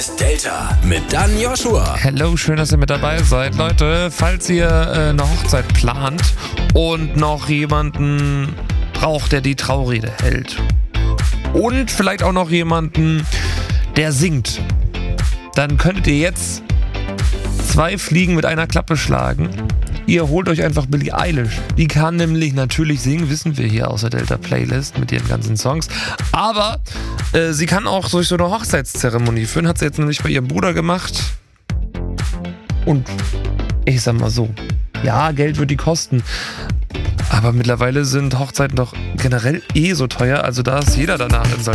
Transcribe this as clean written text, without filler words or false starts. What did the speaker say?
Delta mit Dan Joshua. Hello, schön, dass ihr mit dabei seid. Leute, falls ihr eine Hochzeit plant und noch jemanden braucht, der die Traurede hält und vielleicht auch noch jemanden, der singt, dann könntet ihr jetzt 2 Fliegen mit einer Klappe schlagen. Ihr holt euch einfach Billie Eilish. Die kann nämlich natürlich singen, wissen wir hier aus der Delta Playlist mit ihren ganzen Songs. Aber sie kann auch durch so eine Hochzeitszeremonie führen. Hat sie jetzt nämlich bei ihrem Bruder gemacht. Und ich sag mal so, ja, Geld wird die kosten. Aber mittlerweile sind Hochzeiten doch generell so teuer. Also da ist jeder danach in